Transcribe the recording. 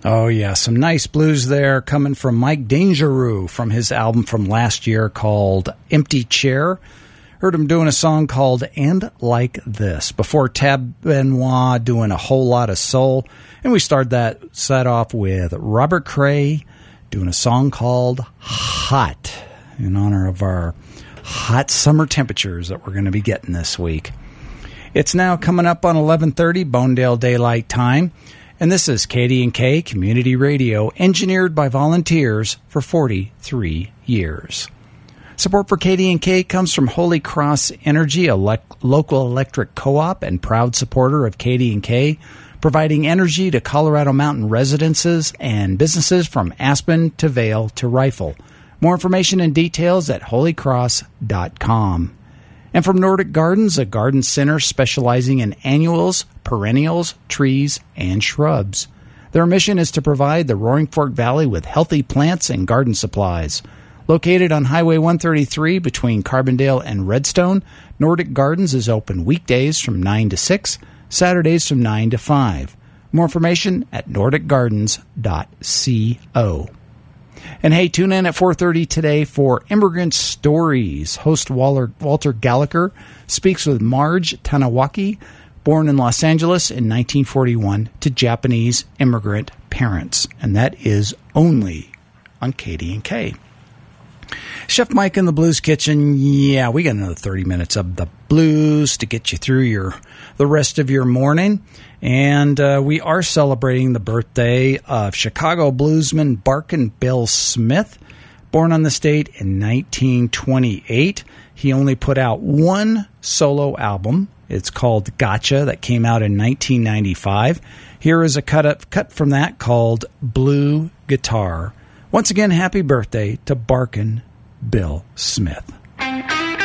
Oh, yeah, some nice blues there coming from Mike Dangereux from his album from last year called Empty Chair. Heard him doing a song called And Like This. Before, Tab Benoit doing A Whole Lot of Soul. And we started that set off with Robert Cray doing a song called Hot in honor of our hot summer temperatures that we're going to be getting this week. It's now coming up on 11:30 Bonedale Daylight Time. And this is KD&K Community Radio, engineered by volunteers for 43 years. Support for KD&K comes from Holy Cross Energy, a local electric co-op and proud supporter of KD&K, providing energy to Colorado Mountain residences and businesses from Aspen to Vail to Rifle. More information and details at holycross.com. And from Nordic Gardens, a garden center specializing in annuals, perennials, trees, and shrubs. Their mission is to provide the Roaring Fork Valley with healthy plants and garden supplies. Located on Highway 133 between Carbondale and Redstone, Nordic Gardens is open weekdays from 9 to 6, Saturdays from 9 to 5. More information at nordicgardens.co. And hey, tune in at 4:30 today for Immigrant Stories. Host Walter Gallagher speaks with Marge Tanawaki, born in Los Angeles in 1941 to Japanese immigrant parents. And that is only on KD&K. Chef Mike in the Blues Kitchen. Yeah, we got another 30 minutes of the blues to get you through the rest of your morning. And we are celebrating the birthday of Chicago bluesman Barkin Bill Smith, born on the state in 1928. He only put out one solo album. It's called Gotcha, that came out in 1995. Here is a cut from that called Blue Guitar. Once again, happy birthday to Barkin Bill Smith.